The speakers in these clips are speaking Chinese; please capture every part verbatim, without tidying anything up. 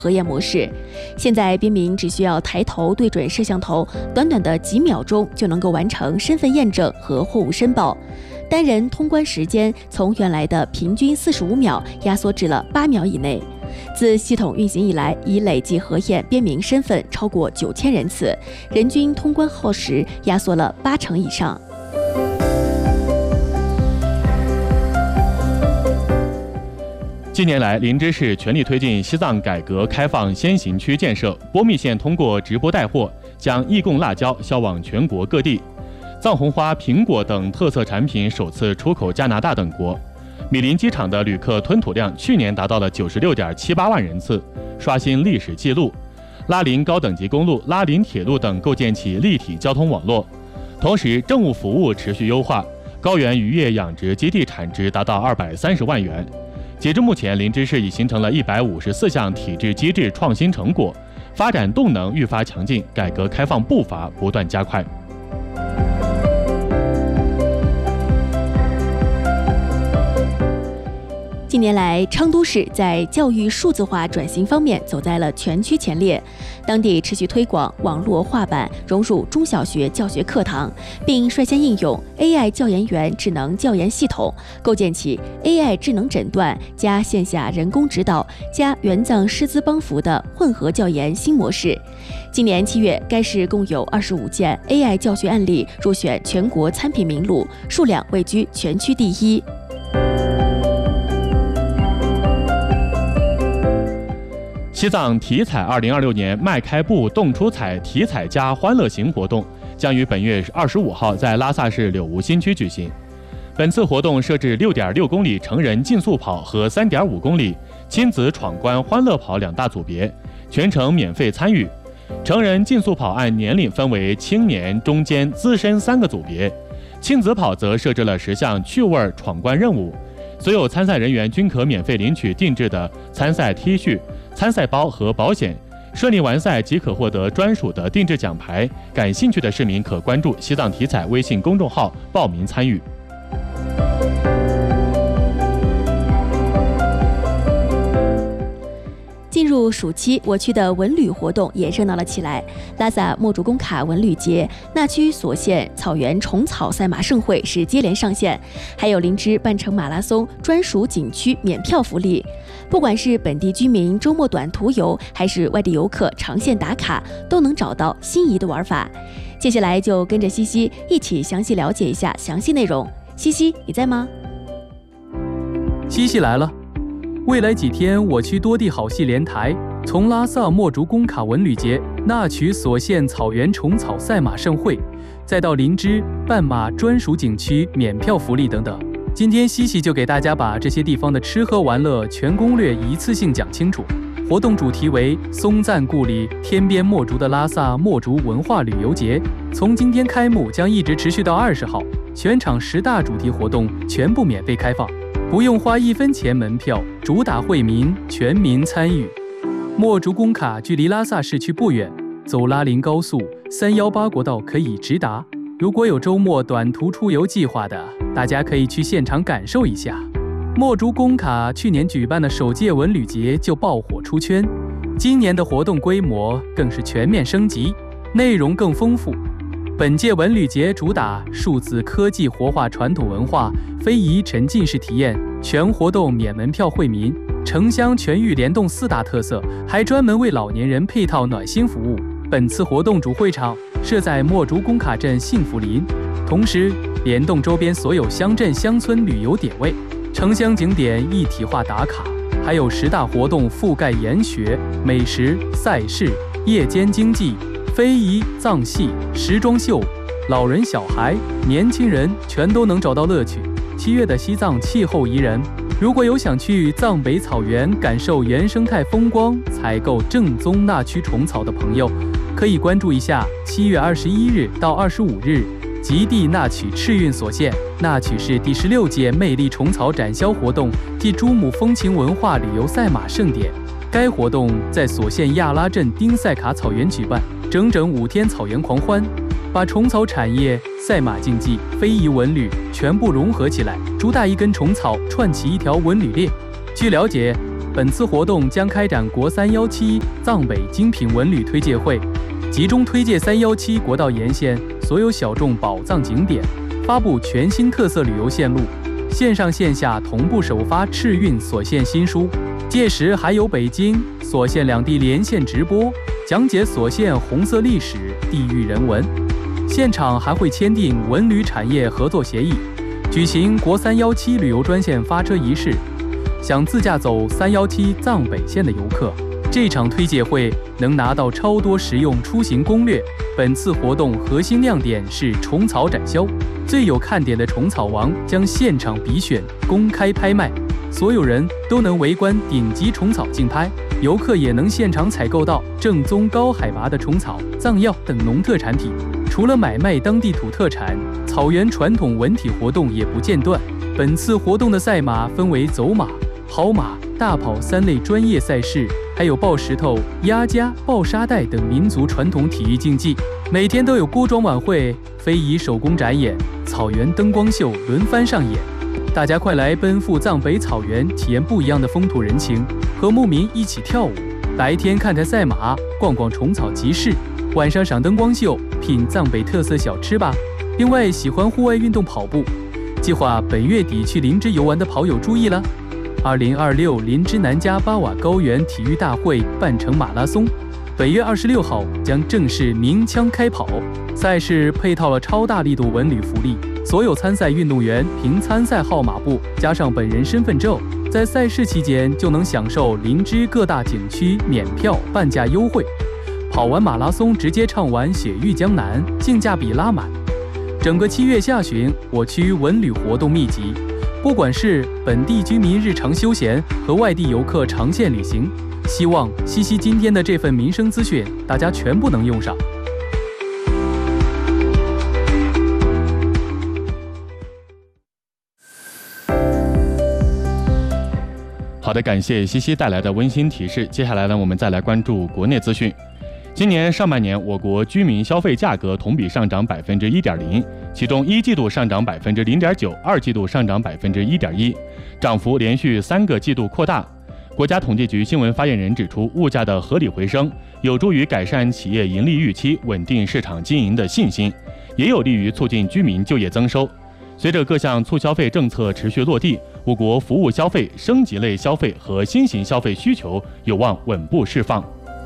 核验模式。现在边民只需要抬头对准摄像头，短短的几秒钟就能够完成身份验证和货物申报。单人通关时间从原来的平均四十五秒压缩至了八秒以内。自系统运行以来，已累计核验边民身份超过九千人次，人均通关耗时压缩了八成以上。 近年来，林芝市全力推进西藏改革开放先行区建设，波密县通过直播带货，将义贡辣椒销往全国各地。藏红花、苹果等特色产品首次出口加拿大等国。米林机场的旅客吞吐量去年达到了九十六点七八万人次，刷新历史记录。拉林高等级公路、拉林铁路等构建起立体交通网络。同时，政务服务持续优化，高原渔业养殖基地产值达到二百三十万元。截至目前，林芝市已形成了一百五十四项体制机制创新成果，发展动能愈发强劲，改革开放步伐不断加快。 近年来，昌都市在教育数字化转型方面走在了全区前列。当地持续推广网络画板融入中小学教学课堂，并率先应用 A I 教研员智能教研系统，构建起 A I 智能诊断加线下人工指导加援藏师资帮扶的混合教研新模式。今年七月，该市共有二十五件 A I 教学案例入选全国参评名录，数量位居全区第一。 西藏体彩二零二六年迈开步动出彩体彩加欢乐行活动将于本月二十五号在拉萨市柳吴新区举行。本次活动设置六点六公里成人竞速跑和三点五公里亲子闯关欢乐跑两大组别，全程免费参与。成人竞速跑按年龄分为青年、中间、资深三个组别，亲子跑则设置了十项趣味闯关任务。所有参赛人员均可免费领取定制的参赛 T 恤、参赛包和保险，顺利完赛即可获得专属的定制奖牌。感兴趣的市民可关注西藏体彩微信公众号报名参与。 进入暑期，我区的文旅活动也热闹了起来。拉萨墨竹工卡文旅节、那曲索县草原虫草赛马盛会是接连上线，还有林芝半程马拉松专属景区免票福利。不管是本地居民周末短途游，还是外地游客长线打卡，都能找到心仪的玩法。接下来就跟着西西一起详细了解一下详细内容。西西，你在吗？ 西西来了。未来几天，我区多地好戏连台，从拉萨墨竹工卡文旅节、那曲索县草原虫草赛马盛会，再到林芝半马专属景区免票福利等等。今天西西就给大家把这些地方的吃喝玩乐全攻略一次性讲清楚。活动主题为松赞故里天边墨竹的拉萨墨竹文化旅游节，从今天开幕将一直持续到二十号，全场十大主题活动全部免费开放，不用花一分钱门票，主打惠民，全民参与。墨竹工卡距离拉萨市区不远，走拉林高速三一八国道可以直达。如果有周末短途出游计划的，大家可以去现场感受一下。墨竹工卡去年举办的首届文旅节就爆火出圈，今年的活动规模更是全面升级，内容更丰富。本届文旅节主打数字科技活化传统文化，非遗沉浸式体验，全活动免门票惠民，城乡全域联动四大特色，还专门为老年人配套暖心服务。本次活动主会场设在墨竹工卡镇幸福林，同时联动周边所有乡镇乡村旅游点位，城乡景点一体化打卡，还有十大活动覆盖研学、美食、赛事、夜间经济、非遗、藏戏、时装秀，老人小孩、年轻人全都能找到乐趣。七月的西藏气候宜人，如果有想去藏北草原感受原生态风光、采购正宗那曲虫草的朋友，可以关注一下七月二十一日到二十五日极地那曲赤运所线。那曲是第十六届魅力虫草展销活动暨珠穆风情文化旅游赛马盛典。该活动在所县亚拉镇丁赛卡草原举办，整整五天草原狂欢，把虫草产业、赛马竞技、非遗文旅全部融合起来，主打一根虫草串起一条文旅链。据了解， 本次活动将开展国三一七藏北精品文旅推介会，集中推介三一七国道沿线所有小众宝藏景点，发布全新特色旅游线路，线上线下同步首发赤运所线新书。届时还有北京、所线两地连线直播，讲解所线红色历史、地域人文。现场还会签订文旅产业合作协议，举行国三一七旅游专线发车仪式。想自驾走三一七藏北线的游客，这场推介会能拿到超多实用出行攻略。本次活动核心亮点是虫草展销，最有看点的虫草王将现场比选、公开拍卖，所有人都能围观顶级虫草竞拍，游客也能现场采购到正宗高海拔的虫草、藏药等农特产品。除了买卖当地土特产，草原传统文体活动也不间断。本次活动的赛马分为走马、跑马、大跑三类专业赛事，还有抱石头、压家、抱沙袋等民族传统体育竞技。每天都有锅庄晚会、非遗手工展演、草原灯光秀轮番上演。大家快来奔赴藏北草原，体验不一样的风土人情，和牧民一起跳舞。白天看台赛马，逛逛虫草集市，晚上赏灯光秀，品藏北特色小吃吧。另外，喜欢户外运动跑步，计划本月底去林芝游玩的跑友注意了。二零二六林芝南迦巴瓦高原体育大会半程马拉松，本月二十六号将正式鸣枪开跑。赛事配套了超大力度文旅福利，所有参赛运动员凭参赛号码簿加上本人身份证，在赛事期间就能享受林芝各大景区免票半价优惠。跑完马拉松直接畅玩雪域江南，性价比拉满。整个七月下旬，我区文旅活动密集，不管是本地居民日常休闲和外地游客长线旅行，希望西西今天的这份民生资讯，大家全部能用上。 好的，感谢西西带来的温馨提示。接下来呢，我们再来关注国内资讯。今年上半年，我国居民消费价格同比上涨百分之一点零，其中一季度上涨百分之零点九，二季度上涨百分之一点一，涨幅连续三个季度扩大。国家统计局新闻发言人指出，物价的合理回升有助于改善企业盈利预期，稳定市场经营的信心，也有利于促进居民就业增收。随着各项促消费政策持续落地，我国服务消费、升级类消费和新型消费需求有望稳步释放。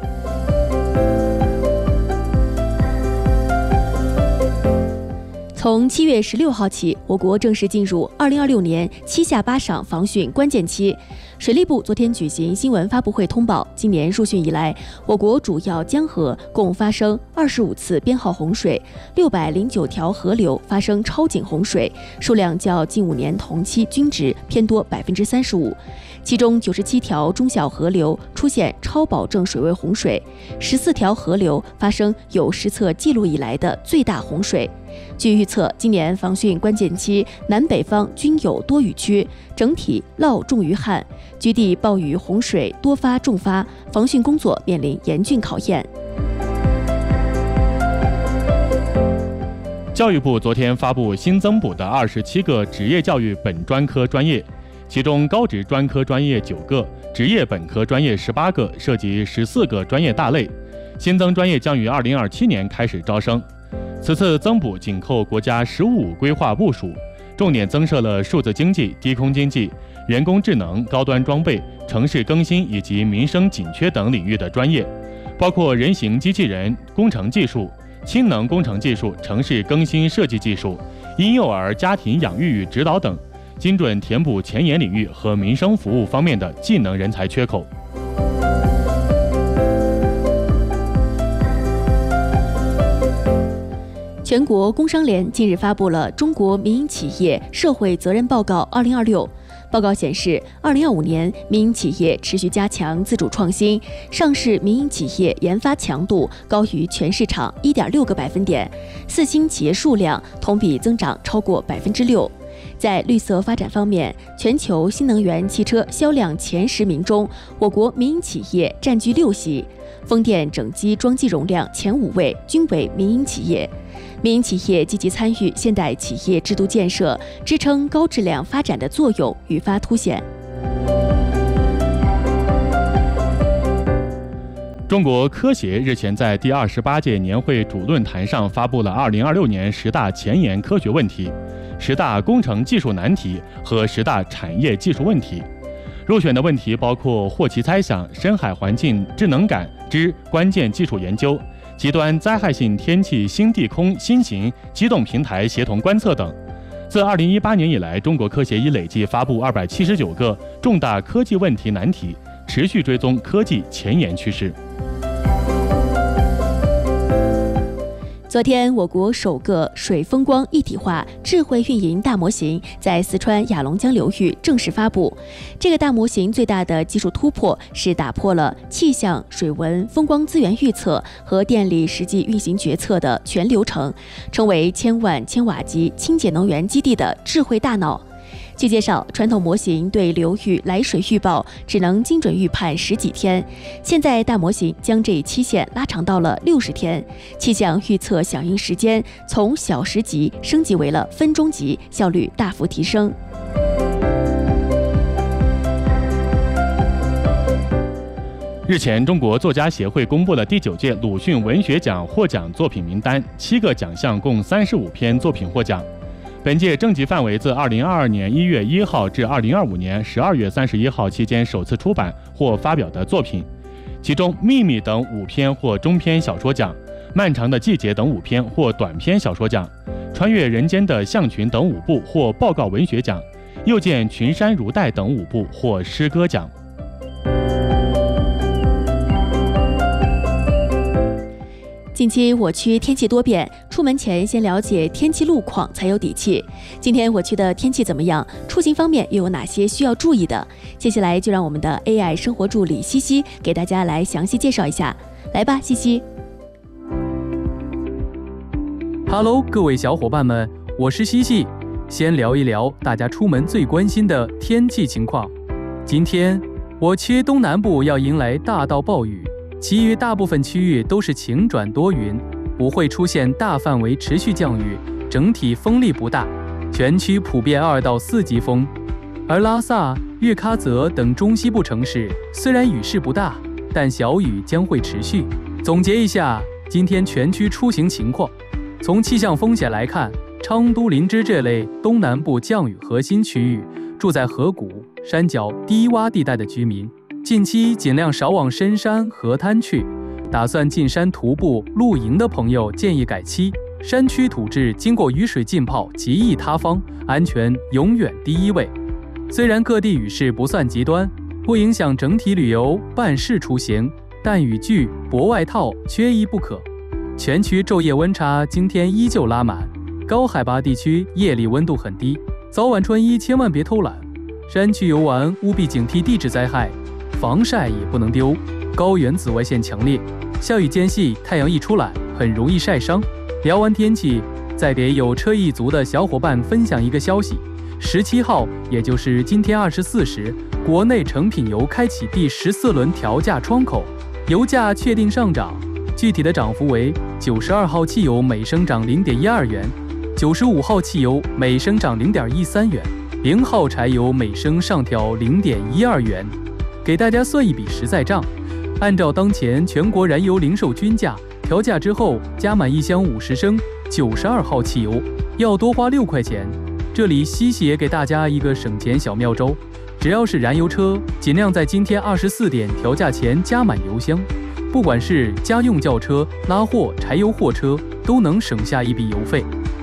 从七月十六号起，我国正式进入二零二六年七下八上防汛关键期。水利部昨天举行新闻发布会通报，今年入汛以来，我国主要江河共发生二十五次编号洪水，六百零九条河流发生超警洪水，数量较近五年同期均值偏多百分之三十五。其中九十七条中小河流出现超保证水位洪水，十四条河流发生有实测记录以来的最大洪水。据预测，今年防汛关键期，南北方均有多雨区，整体涝重于旱，局地暴雨洪水多发重发，防汛工作面临严峻考验。 教育部昨天发布新增补的二十七个职业教育本专科专业，其中高职专科专业九个，职业本科专业十八个，涉及十四个专业大类。新增专业将于二零二七年开始招生。此次增补紧扣国家“十五五”规划部署，重点增设了数字经济、低空经济、人工智能、高端装备、城市更新以及民生紧缺等领域的专业，包括人形机器人、工程技术、氢能工程技术、城市更新设计技术、婴幼儿家庭养育与指导等，精准填补前沿领域和民生服务方面的技能人才缺口。 全国工商联近日发布了《中国民营企业社会责任报告二零二六》。报告显示，二零二五年民营企业持续加强自主创新，上市民营企业研发强度高于全市场一点六个百分点，四新企业数量同比增长超过百分之六。在绿色发展方面，全球新能源汽车销量前十名中，我国民营企业占据六席，风电整机装机容量前五位均为民营企业。民营企业积极参与现代企业制度建设，支撑高质量发展的作用愈发凸显。 中国科协日前在第二十八届年会主论坛上发布了二零二六年十大前沿科学问题、十大工程技术难题和十大产业技术问题。入选的问题包括霍奇猜想、深海环境智能感之关键技术研究、极端灾害性天气新地空新型机动平台协同观测等。自二零一八年以来，中国科协已累计发布二百七十九个重大科技问题难题，持续追踪科技前沿趋势。 昨天，我国首个水风光一体化智慧运营大模型在四川雅龙江流域正式发布。这个大模型最大的技术突破是打破了气象、水文、风光资源预测和电力实际运行决策的全流程，成为千万千瓦级清洁能源基地的智慧大脑。据介绍，传统模型对流域来水预报只能精准预判十几天，现在大模型将这一期限拉长到了六十天，气象预测响应时间从小时级升级为了分钟级，效率大幅提升。 日前，中国作家协会公布了第九届鲁迅文学奖获奖作品名单，七个奖项共三十五篇作品获奖。本届征集范围自二零二二年一月一号至二零二五年十二月三十一号期间首次出版或发表的作品，其中《秘密》等五篇获中篇小说奖，《漫长的季节》等五篇获短篇小说奖，《穿越人间的象群》等五部获报告文学奖，《又见群山如黛》等五部获诗歌奖。 近期我区天气多变，出门前先了解天气路况才有底气。今天我区的天气怎么样？出行方面又有哪些需要注意的？接下来就让我们的 A I 生活助理西西给大家来详细介绍一下。来吧，西西。 Hello， 各位小伙伴们，我是西西。先聊一聊大家出门最关心的天气情况。今天我区东南部要迎来大到暴雨。其余大部分区域都是晴转多云，不会出现大范围持续降雨，整体风力不大，全区普遍二到四级风。而拉萨、月喀则等中西部城市虽然雨势不大，但小雨将会持续。总结一下今天全区出行情况，从气象风险来看，昌都、林芝这类东南部降雨核心区域，住在河谷、山脚、低洼地带的居民近期尽量少往深山河滩去，打算进山徒步露营的朋友建议改期。山区土质经过雨水浸泡极易塌方，安全永远第一位。虽然各地雨势不算极端，不影响整体旅游办事出行，但雨具、薄外套缺一不可。全区昼夜温差今天依旧拉满，高海拔地区夜里温度很低，早晚穿衣千万别偷懒。山区游玩务必警惕地质灾害，防晒也不能丢，高原紫外线强烈，下雨间隙太阳一出来很容易晒伤。聊完天气，再给有车一族的小伙伴分享一个消息：十七号，也就是今天二十四时，国内成品油开启第十四轮调价窗口，油价确定上涨，具体的涨幅为九十二号汽油每升涨零点一二元，九十五号汽油每升涨零点一三元，零号柴油每升上调零点一二元。给大家算一笔实在账，按照当前全国燃油零售均价，调价之后加满一箱五十升九十二号汽油要多花六块钱。这里西西也给大家一个省钱小妙招，只要是燃油车，尽量在今天二十四点调价前加满油箱，不管是家用轿车、拉货、柴油货车，都能省下一笔油费。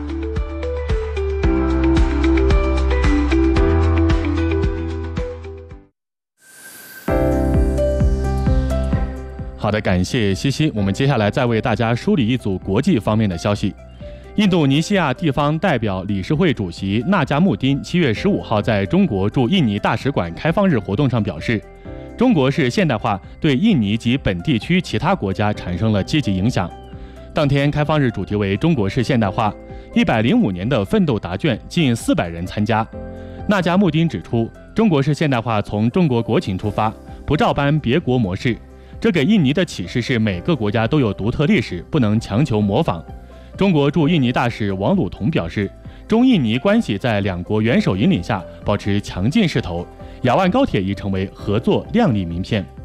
好的，感谢西西。我们接下来再为大家梳理一组国际方面的消息。印度尼西亚地方代表理事会主席纳加穆丁七月十五号在中国驻印尼大使馆开放日活动上表示，中国式现代化对印尼及本地区其他国家产生了积极影响。当天开放日主题为中国式现代化，一百零五年的奋斗答卷，近四百人参加。纳加穆丁指出，中国式现代化从中国国情出发，不照搬别国模式。这给印尼的启示是，每个国家都有独特历史，不能强求模仿。中国驻印尼大使王鲁彤表示，中印尼关系在两国元首引领下保持强劲势头，雅万高铁已成为合作亮丽名片。